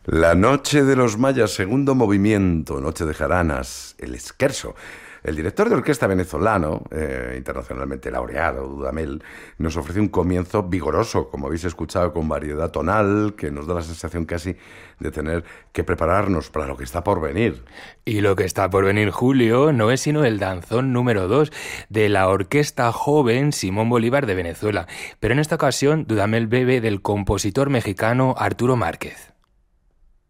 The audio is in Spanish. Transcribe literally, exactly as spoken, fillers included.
La noche de los mayas, segundo movimiento, Noche de jaranas, el Scherzo. El director de orquesta venezolano, eh, internacionalmente laureado, Dudamel, nos ofrece un comienzo vigoroso, como habéis escuchado, con variedad tonal, que nos da la sensación casi de tener que prepararnos para lo que está por venir. Y lo que está por venir, Julio, no es sino el danzón número dos de la Orquesta Joven Simón Bolívar de Venezuela. Pero en esta ocasión, Dudamel bebe del compositor mexicano Arturo Márquez.